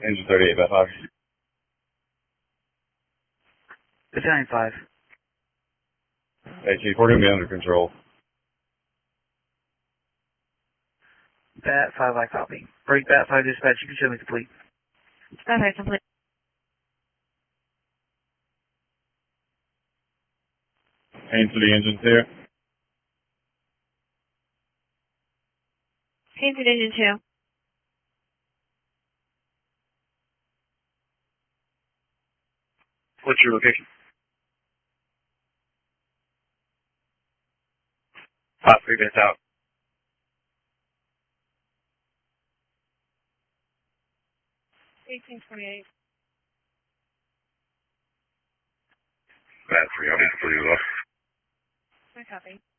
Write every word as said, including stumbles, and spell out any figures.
Engine thirty-eight, bat five. Battalion five. Hey, Chief, we're going to be under control. Bat five, I copy. Break Bat five dispatch, you can show me complete. Bat five complete. Haines to the engines here. Haines at engine two. What's your location? Five, three bits out. eighteen twenty-eight. Bat three, I'll be completed off. I copy.